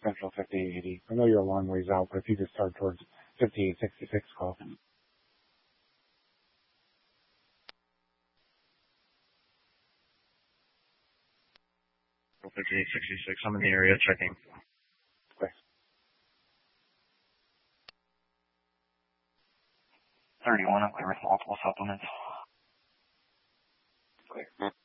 Central 5880. I know you're a long ways out, but if you could start towards 5866, call. 5866, I'm in the area checking. Thanks. 31, I'm clear with multiple supplements. Clear.